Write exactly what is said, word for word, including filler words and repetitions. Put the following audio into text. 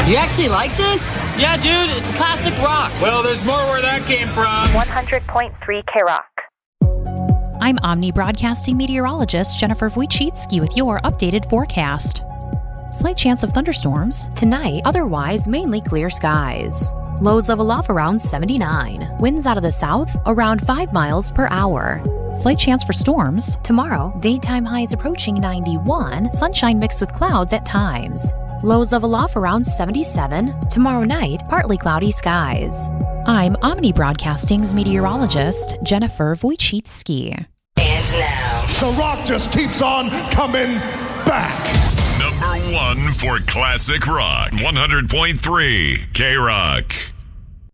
You actually like this? Yeah, dude, it's classic rock. Well, there's more where that came from. one hundred point three K-Rock. I'm Omni Broadcasting meteorologist Jennifer Wojcicki with your updated forecast. Slight chance of thunderstorms. Tonight, otherwise mainly clear skies. Lows level off around seventy-nine. Winds out of the south around five miles per hour. Slight chance for storms. Tomorrow, daytime highs approaching ninety-one. Sunshine mixed with clouds at times. Lows level off around seventy-seven. Tomorrow night, partly cloudy skies. I'm Omni Broadcasting's meteorologist Jennifer Wojcicki. And now, The Rock just keeps on coming back. Number one for classic rock, one hundred point three K-Rock.